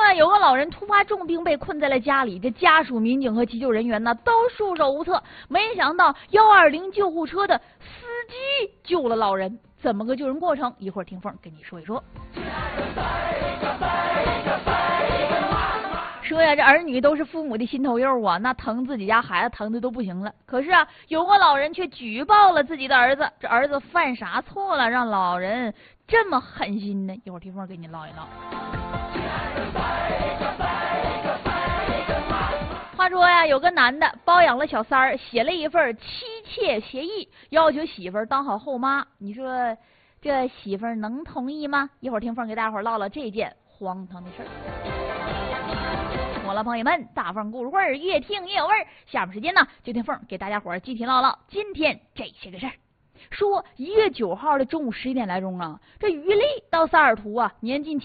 啊，有个老人突发重病被困在了家里，这家属、民警和急救人员呢都束手无策。没想到120救护车的司机救了老人，怎么个救人过程？一会儿听凤跟你说一说。说呀，这儿女都是父母的心头肉啊，那疼自己家孩子疼的都不行了。可是啊，有个老人却举报了自己的儿子，这儿子犯啥错了，让老人这么狠心呢？一会儿听凤给你唠一唠。话说呀，有个男的包养了小三儿，写了一份妻妾协议，要求媳妇儿当好后妈。你说这媳妇儿能同意吗？一会儿听凤给大伙儿唠唠这件荒唐的事儿。好了，朋友们，大凤故事会越听越有味儿。下面时间呢，就听凤给大家伙儿具体唠唠今天这些个事儿。说1月9号的中午11点来钟啊，这于丽到萨尔图啊，年近